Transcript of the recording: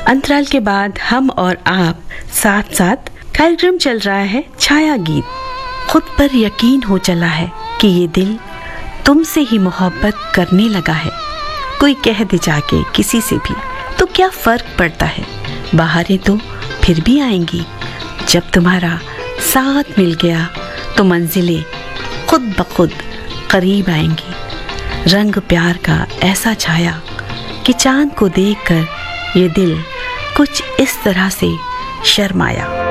अंतराल के बाद हम और आप साथ साथ कार्यक्रम चल रहा है छाया गीत। खुद पर यकीन हो चला है कि ये दिल तुमसे ही मोहब्बत करने लगा है। कोई कह दे जाके किसी से भी तो क्या फर्क पड़ता है, बाहरें तो फिर भी आएंगी। जब तुम्हारा साथ मिल गया तो मंजिलें खुद ब खुद करीब आएंगी। रंग प्यार का ऐसा छाया कि चांद को देखकर ये दिल कुछ इस तरह से शर्माया।